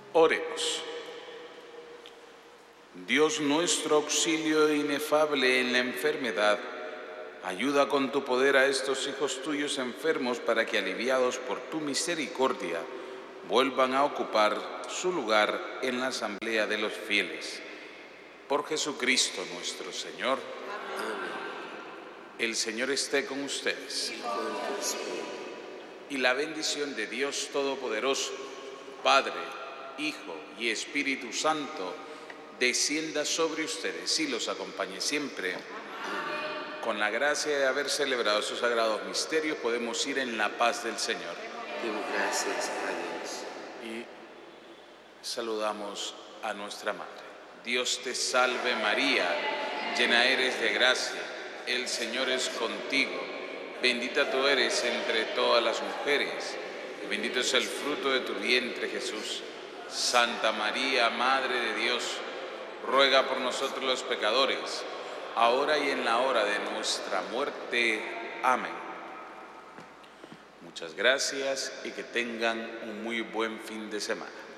Oremos. Dios nuestro, auxilio inefable en la enfermedad, ayuda con tu poder a estos hijos tuyos enfermos para que, aliviados por tu misericordia, vuelvan a ocupar su lugar en la asamblea de los fieles. Por Jesucristo nuestro Señor. Amén. El Señor esté con ustedes. Y con tu espíritu. Y la bendición de Dios Todopoderoso, Padre, Hijo y Espíritu Santo, descienda sobre ustedes y los acompañe siempre. Con la gracia de haber celebrado esos sagrados misterios, podemos ir en la paz del Señor. Demos gracias a Dios. Y saludamos a nuestra Madre. Dios te salve María, llena eres de gracia, el Señor es contigo. Bendita tú eres entre todas las mujeres, y bendito es el fruto de tu vientre, Jesús. Santa María, Madre de Dios, ruega por nosotros los pecadores, ahora y en la hora de nuestra muerte. Amén. Muchas gracias y que tengan un muy buen fin de semana.